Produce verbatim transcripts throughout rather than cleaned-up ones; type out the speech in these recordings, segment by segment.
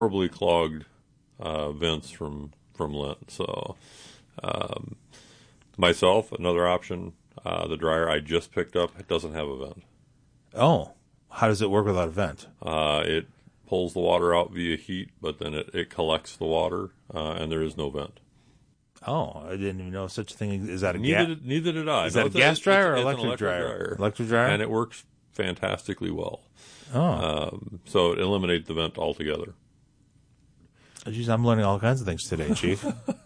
horribly clogged uh, vents from, from lint. So um, myself, another option, uh, the dryer I just picked up, it doesn't have a vent. Oh, how does it work without a vent? Uh, it pulls the water out via heat, but then it, it collects the water, uh, and there is no vent. Oh, I didn't even know such a thing. Is that a Neither, gas? did, neither did I. Is No, that a it's gas it's- dryer or it's an electric, electric dryer? dryer? Electric dryer, And it works fantastically well. Oh, Um, so it eliminates the vent altogether. geez, I'm learning all kinds of things today, Chief.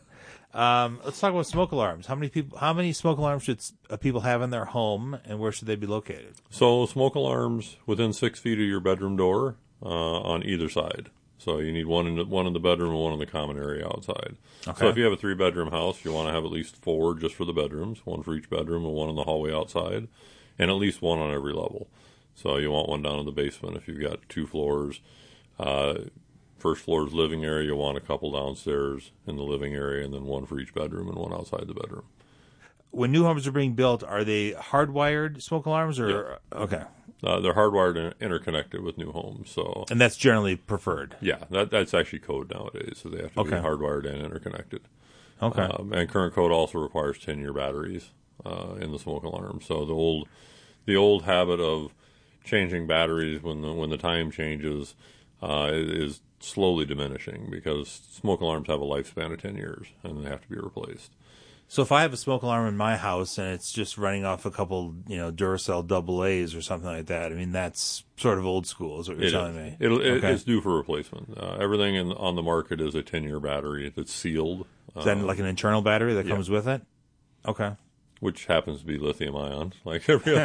um, let's talk about smoke alarms. How many people? How many smoke alarms should uh, people have in their home, and where should they be located? So smoke alarms within six feet of your bedroom door uh, on either side. So you need one in the, one in the bedroom and one in the common area outside. Okay. So if you have a three-bedroom house, you want to have at least four just for the bedrooms, one for each bedroom and one in the hallway outside, and at least one on every level. So you want one down in the basement if you've got two floors. Uh, first floor is living area. You want a couple downstairs in the living area, and then one for each bedroom and one outside the bedroom. When new homes are being built, are they hardwired smoke alarms, or okay? Uh, they're hardwired and interconnected with new homes. So And that's generally preferred. yeah, that, that's actually code nowadays. So they have to Okay. be hardwired and interconnected. Okay. Um, and current code also requires ten-year batteries uh, in the smoke alarm. So the old, the old habit of changing batteries when the when the time changes uh, is slowly diminishing because smoke alarms have a lifespan of ten years and they have to be replaced. So if I have a smoke alarm in my house and it's just running off a couple, you know, Duracell double A's or something like that, I mean, that's sort of old school, is what you're It telling is. me. It'll, it, Okay. It's due for replacement. Uh, everything in, on the market is a ten-year battery that's sealed. Is that um, like an internal battery that yeah. comes with it? Okay. which happens to be lithium ion, like every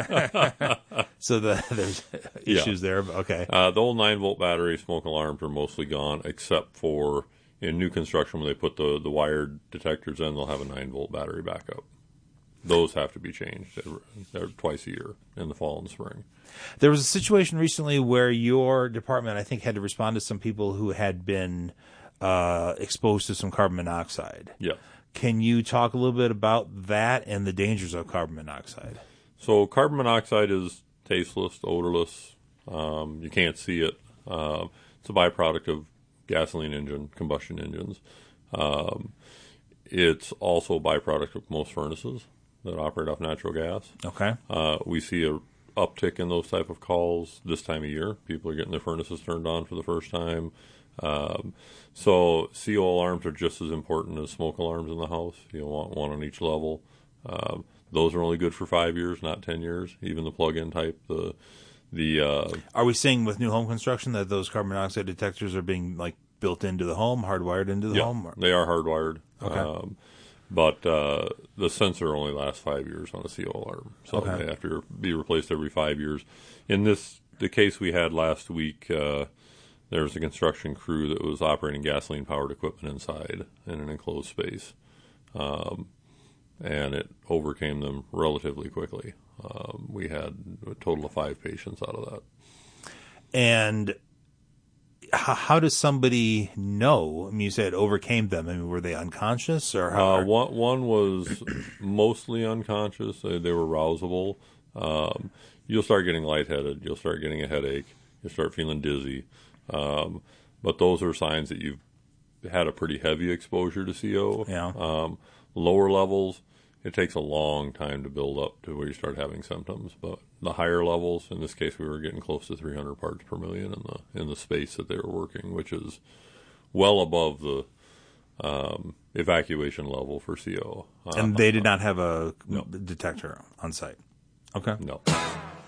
So the, there's Yeah. issues there. But okay. Uh, the old nine volt battery smoke alarms are mostly gone, except for in new construction when they put the, the wired detectors in, they'll have a nine volt battery backup. Those have to be changed They're twice a year in the fall and spring. There was a situation recently where your department, I think, had to respond to some people who had been uh, exposed to some carbon monoxide. Yeah. Can you talk a little bit about that and the dangers of carbon monoxide? So carbon monoxide is tasteless, odorless. Um, you can't see it. Uh, it's a byproduct of gasoline engine, combustion engines. Um, it's also a byproduct of most furnaces that operate off natural gas. Okay. Uh, we see a uptick in those type of calls this time of year. People are getting their furnaces turned on for the first time. Um, so C O alarms are just as important as smoke alarms in the house. You want one on each level. Um, those are only good for five years, not ten years. Even the plug-in type, the the uh, Are we seeing with new home construction that those carbon monoxide detectors are being like built into the home, hardwired into the yeah, home? Or? they are hardwired. Okay. Um, but uh, the sensor only lasts five years on a C O alarm, so Okay. they have to be replaced every five years. In this, the case we had last week, uh, there was a construction crew that was operating gasoline-powered equipment inside in an enclosed space, um, and it overcame them relatively quickly. Um, we had a total of five patients out of that. And h- how does somebody know? I mean, you said overcame them. I mean, were they unconscious or how? Uh, one, one was mostly unconscious. They, they were rousable. Um, you'll start getting lightheaded. You'll start getting a headache. You'll start feeling dizzy. Um, but those are signs that you've had a pretty heavy exposure to C O. Yeah. Um, lower levels, it takes a long time to build up to where you start having symptoms. But the higher levels, in this case, we were getting close to three hundred parts per million in the in the space that they were working, which is well above the um, evacuation level for C O. Uh, and they did not have a No. detector on site. Okay. no.